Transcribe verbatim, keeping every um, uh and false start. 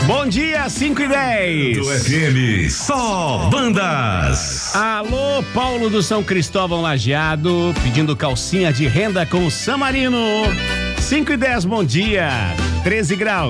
Bom dia, cinco e dez. Do F M, só bandas. Alô, Paulo do São Cristóvão Lajeado, pedindo calcinha de renda com San Marino. cinco e dez, bom dia. treze graus.